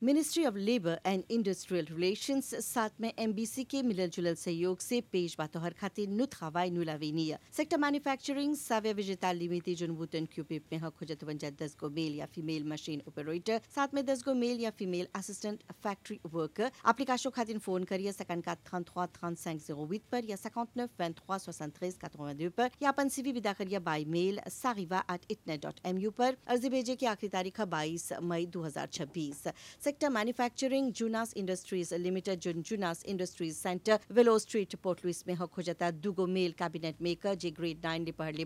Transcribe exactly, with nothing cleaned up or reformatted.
Ministry of labour and industrial relations साथ में MBC के मिलल जुलल सहयोग से पेश बातोहर खातिर नुत हवाई नुलावेनिया सेक्टर मैन्युफैक्चरिंग साव्य विजेता लिमिटेड जुनबुतन क्यूपिप में हक खुजत वंजा दस गो मेल या फीमेल मशीन ऑपरेटर साथ में दस गो मेल या female assistant factory worker application खातिर फोन करिए cinquante-quatre trente-trois trente-cinq zéro huit पर या cinquante-neuf vingt-trois soixante-treize quatre-vingt-deux पर या अपन सीवी विदा करिए by mail sariva at itnet dot m u पर अर्जी भेजे की आखिरी तारीख है बाईस मई दो हज़ार छब्बीस। सेक्टर मैन्युफैक्चरिंग जूनास इंडस्ट्रीज लिमिटेड जुन जूनास industries centre willow street port Louis में हक हो जाता दुगो मेल कैबिनेट मेकर जे ग्रेड नाइन ले पढ़ले